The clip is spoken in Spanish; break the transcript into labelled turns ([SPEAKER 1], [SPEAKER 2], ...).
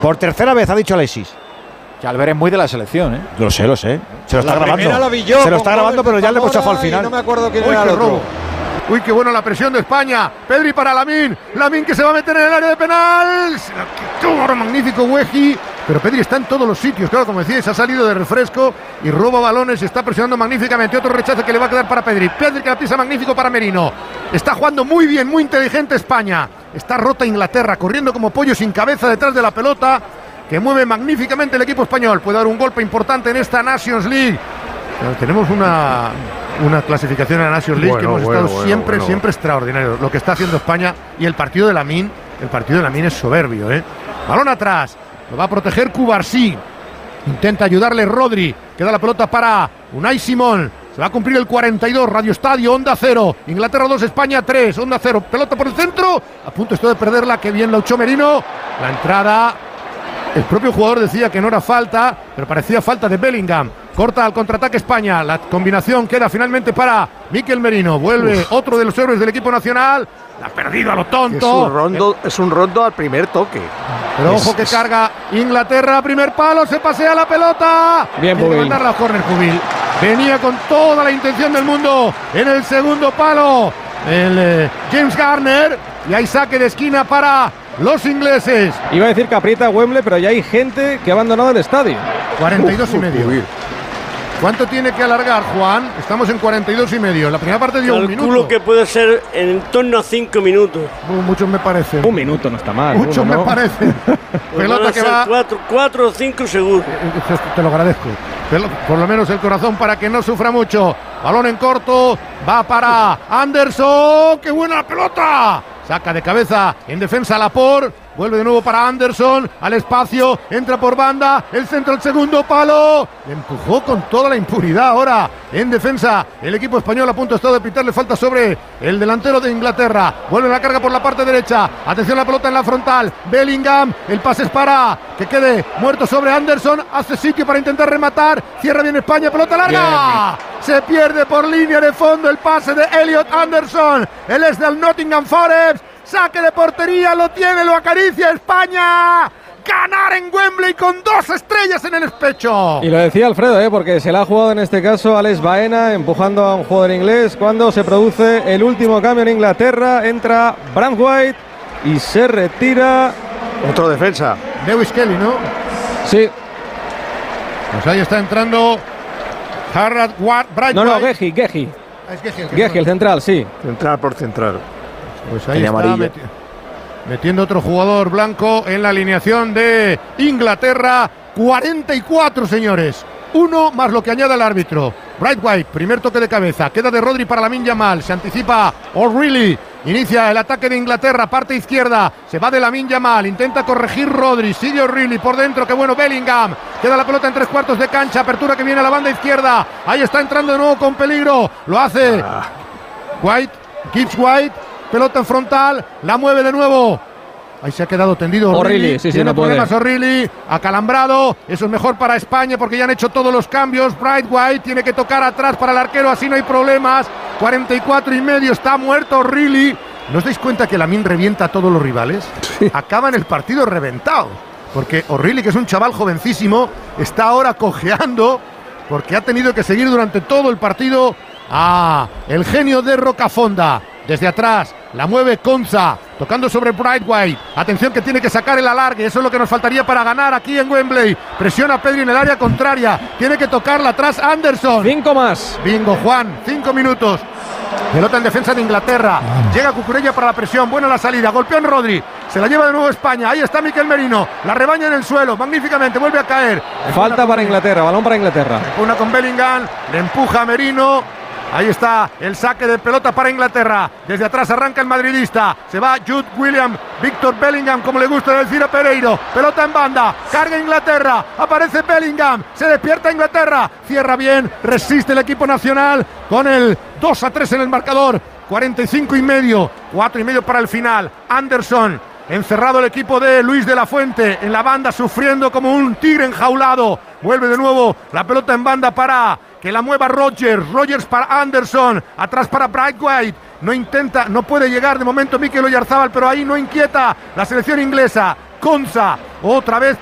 [SPEAKER 1] Por tercera vez ha dicho Alexis.
[SPEAKER 2] Que Albert es muy de la selección, ¿eh?
[SPEAKER 1] Lo sé. Se lo está grabando.
[SPEAKER 3] La vi yo,
[SPEAKER 1] se lo está grabando, pero ya le hemos chafado al final.
[SPEAKER 3] No me acuerdo quién era el otro.
[SPEAKER 4] Uy, qué buena la presión de España. Pedri para Lamine. Lamine que se va a meter en el área de penal. ¡Qué magnífico Weji! Pero Pedri está en todos los sitios. Claro, como decíais, ha salido de refresco y roba balones y está presionando magníficamente. Otro rechazo que le va a quedar para Pedri. Pedri que la pisa magnífico para Merino. Está jugando muy bien, muy inteligente España. Está rota Inglaterra, corriendo como pollo sin cabeza detrás de la pelota, que mueve magníficamente el equipo español. Puede dar un golpe importante en esta Nations League. Pero tenemos una clasificación en la Nations League que hemos estado siempre extraordinario. Lo que está haciendo España y el partido de Lamine es soberbio, ¿eh? Balón atrás, lo va a proteger Cubarsí. Intenta ayudarle Rodri, queda la pelota para Unai Simón. Se va a cumplir el 42, Radio Estadio, Onda Cero. Inglaterra 2, España 3, Onda Cero. Pelota por el centro, a punto estoy de perderla, que bien la echó Merino. La entrada, el propio jugador decía que no era falta, pero parecía falta de Bellingham. Corta al contraataque España, la combinación queda finalmente para Mikel Merino. Vuelve otro de los héroes del equipo nacional. La ha perdido a lo tonto.
[SPEAKER 3] Es un rondo al primer toque.
[SPEAKER 4] Pero ojo que carga Inglaterra, primer palo, se pasea la pelota.
[SPEAKER 2] Bien,
[SPEAKER 4] tiene que mandar la córner, Pubil. Venía con toda la intención del mundo en el segundo palo el James Garner, y hay saque de esquina para los ingleses.
[SPEAKER 5] Iba a decir que aprieta Wembley, pero ya hay gente que ha abandonado el estadio.
[SPEAKER 4] 42 y medio. ¿Cuánto tiene que alargar, Juan? Estamos en 42 y medio. La primera parte dio un minuto.
[SPEAKER 6] Calculo que puede ser en torno a 5 minutos.
[SPEAKER 4] Muchos me parecen.
[SPEAKER 5] Un minuto no está mal.
[SPEAKER 4] Muchos me parecen. Pelota que va.
[SPEAKER 6] 4 o 5 seguro.
[SPEAKER 4] Te lo agradezco. Por lo menos el corazón para que no sufra mucho. Balón en corto. Va para Anderson. ¡Qué buena la pelota! Saca de cabeza en defensa Laporte. Vuelve de nuevo para Anderson. Al espacio. Entra por banda. El centro, el segundo palo. Le empujó con toda la impunidad ahora. En defensa. El equipo español a punto está de pitarle falta sobre el delantero de Inglaterra. Vuelve la carga por la parte derecha. Atención a la pelota en la frontal. Bellingham. El pase es para que quede muerto sobre Anderson. Hace sitio para intentar rematar. Cierra bien España. Pelota larga. Bien. Se pierde por línea de fondo el pase de Elliot Anderson. Él es del Nottingham Forest. Saque de portería, lo tiene, lo acaricia España. Ganar en Wembley con 2 estrellas en el pecho.
[SPEAKER 5] Y lo decía Alfredo, porque se la ha jugado en este caso Alex Baena, empujando a un jugador inglés. Cuando se produce el último cambio en Inglaterra, entra Braithwaite y se retira.
[SPEAKER 3] Otro defensa.
[SPEAKER 4] Lewis Kelly, ¿no?
[SPEAKER 5] Sí.
[SPEAKER 4] Pues ahí está entrando Harrod Braithwaite.
[SPEAKER 5] No, Gehi.
[SPEAKER 4] Es
[SPEAKER 5] Gehi, el central, sí.
[SPEAKER 3] Central por central.
[SPEAKER 4] Pues ahí está metiendo otro jugador blanco en la alineación de Inglaterra. 44, señores. 1 más lo que añade el árbitro. Braithwaite, primer toque de cabeza. Queda de Rodri para Lamine Yamal. Se anticipa O'Reilly. Inicia el ataque de Inglaterra, parte izquierda. Se va de Lamine Yamal. Intenta corregir Rodri. Sigue O'Reilly por dentro. Qué bueno Bellingham. Queda la pelota en 3/4 de cancha. Apertura que viene a la banda izquierda. Ahí está entrando de nuevo con peligro. Lo hace Gibbs White. Pelota en frontal, la mueve de nuevo. Ahí se ha quedado tendido
[SPEAKER 5] O'Reilly.
[SPEAKER 4] Tiene
[SPEAKER 5] no
[SPEAKER 4] problemas
[SPEAKER 5] puede.
[SPEAKER 4] O'Reilly, acalambrado. Eso es mejor para España porque ya han hecho todos los cambios. Braithwaite tiene que tocar atrás para el arquero, así no hay problemas. 44 y medio, está muerto O'Reilly. ¿No os dais cuenta que Lamine revienta a todos los rivales? Sí. Acaban el partido reventado. Porque O'Reilly, que es un chaval jovencísimo, está ahora cojeando porque ha tenido que seguir durante todo el partido a el genio de Rocafonda. Desde atrás, la mueve Konza, tocando sobre Braithwaite. Atención que tiene que sacar el alargue, eso es lo que nos faltaría para ganar aquí en Wembley. Presiona a Pedri en el área contraria, tiene que tocarla atrás Anderson.
[SPEAKER 5] 5 más.
[SPEAKER 4] Bingo, Juan, 5 minutos. Pelota en defensa de Inglaterra. Llega Cucurella para la presión, buena la salida, golpeó en Rodri. Se la lleva de nuevo España, ahí está Mikel Merino. La rebaña en el suelo, magníficamente, vuelve a caer.
[SPEAKER 5] Falta para Inglaterra, balón para Inglaterra.
[SPEAKER 4] Una con Bellingham, le empuja a Merino. Ahí está el saque de pelota para Inglaterra. Desde atrás arranca el madridista. Se va Jude Williams, Victor Bellingham, como le gusta decir a Pereiro. Pelota en banda, carga Inglaterra. Aparece Bellingham, se despierta Inglaterra. Cierra bien, resiste el equipo nacional con el 2-3 en el marcador. 45 y medio, 4 y medio para el final. Anderson, encerrado el equipo de Luis de la Fuente en la banda, sufriendo como un tigre enjaulado. Vuelve de nuevo la pelota en banda para que la mueva Rogers para Anderson, atrás para Braithwaite. No puede llegar de momento Mikel Oyarzabal, pero ahí no inquieta la selección inglesa. Konsa, otra vez